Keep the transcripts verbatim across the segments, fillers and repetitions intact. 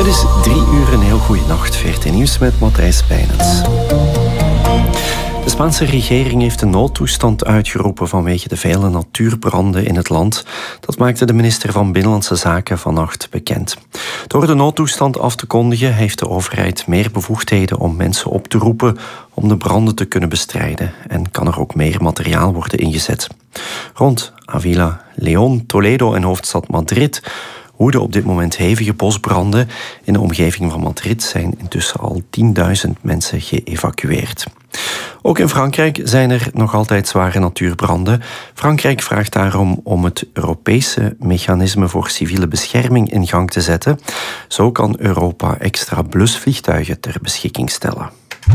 is drie uur, een heel goede nacht. V R T Nieuws met Matthijs Pijnens. De Spaanse regering heeft een noodtoestand uitgeroepen vanwege de vele natuurbranden in het land. Dat maakte de minister van Binnenlandse Zaken vannacht bekend. Door de noodtoestand af te kondigen heeft de overheid meer bevoegdheden om mensen op te roepen om de branden te kunnen bestrijden en kan er ook meer materiaal worden ingezet. Rond Avila, León, Toledo en hoofdstad Madrid woeden op dit moment hevige bosbranden. In de omgeving van Madrid zijn intussen al tienduizend mensen geëvacueerd. Ook in Frankrijk zijn er nog altijd zware natuurbranden. Frankrijk vraagt daarom om het Europese mechanisme voor civiele bescherming in gang te zetten. Zo kan Europa extra blusvliegtuigen ter beschikking stellen.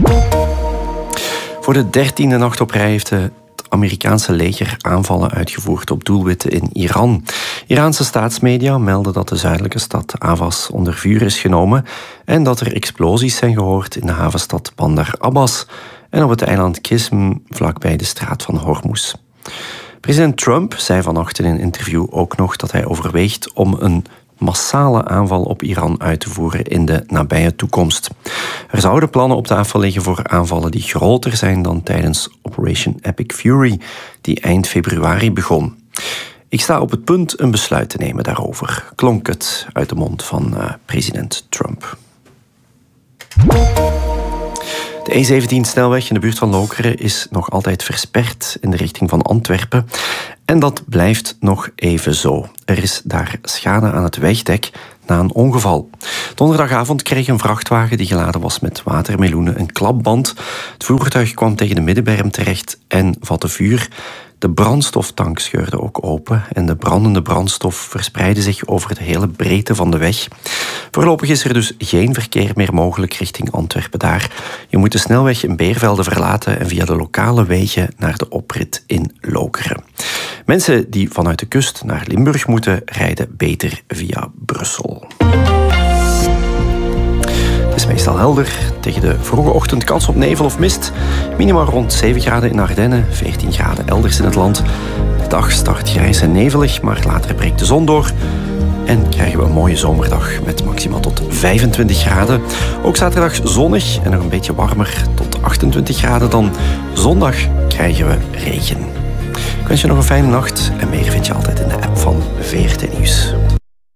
Voor de dertiende nacht op rij heeft de Het Amerikaanse leger aanvallen uitgevoerd op doelwitten in Iran. Iraanse staatsmedia melden dat de zuidelijke stad Avaz onder vuur is genomen en dat er explosies zijn gehoord in de havenstad Bandar Abbas en op het eiland Qism vlakbij de straat van Hormuz. President Trump zei vannacht in een interview ook nog dat hij overweegt om een massale aanval op Iran uit te voeren in de nabije toekomst. Er zouden plannen op tafel liggen voor aanvallen die groter zijn dan tijdens Operation Epic Fury, die eind februari begon. Ik sta op het punt een besluit te nemen daarover, klonk het uit de mond van uh, president Trump. De E zeventien-snelweg in de buurt van Lokeren is nog altijd versperd in de richting van Antwerpen. En dat blijft nog even zo. Er is daar schade aan het wegdek na een ongeval. Donderdagavond kreeg een vrachtwagen die geladen was met watermeloenen een klapband. Het voertuig kwam tegen de middenberm terecht en vatte vuur. De brandstoftank scheurde ook open en de brandende brandstof verspreidde zich over de hele breedte van de weg. Voorlopig is er dus geen verkeer meer mogelijk richting Antwerpen daar. Je moet de snelweg in Beervelde verlaten en via de lokale wegen naar de oprit in Lokeren. Mensen die vanuit de kust naar Limburg moeten, rijden beter via Brussel. Het is meestal helder. Tegen de vroege ochtend kans op nevel of mist. Minimaal rond zeven graden in Ardennen, veertien graden elders in het land. De dag start grijs en nevelig, maar later breekt de zon door. En krijgen we een mooie zomerdag met maximaal tot vijfentwintig graden. Ook zaterdag zonnig en nog een beetje warmer tot achtentwintig graden. Dan zondag krijgen we regen. Ik wens je nog een fijne nacht en meer vind je altijd in de app van V R T Nieuws.